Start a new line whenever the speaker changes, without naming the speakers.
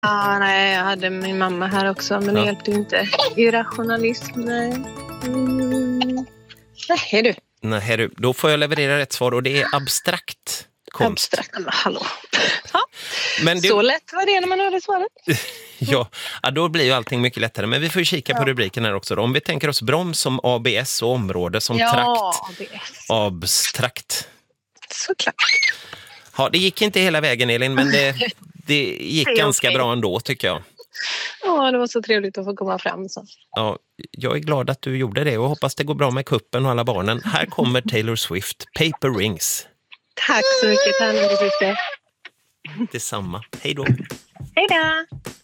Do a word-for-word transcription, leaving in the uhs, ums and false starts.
Ah, nej, jag hade min mamma här också, men det
Ja.
hjälpte inte. Irrationalism, nej. Mm. Nej, du.
Nej, du, då får jag leverera rätt svar och det är abstrakt konst.
Abstrakt, men hallå. Ja.
Men du,
Så lätt var det när man hörde svaret.
ja, ja, då blir ju allting mycket lättare. Men vi får ju kika
Ja.
på rubriken här också. Då. Om vi tänker oss broms som A B S och område som
Ja,
trakt.
A B S.
Abstrakt.
Såklart.
Ja, det gick inte hela vägen, Elin, men det, det gick
Det är
ganska
okej.
bra ändå, tycker jag.
Ja, det var så trevligt att få komma fram. Så.
Ja, jag är glad att du gjorde det och hoppas det går bra med kuppen och alla barnen. Här kommer Taylor Swift, Paper Rings.
Tack så mycket, Tanne.
Detsamma. Hej då.
Hej då!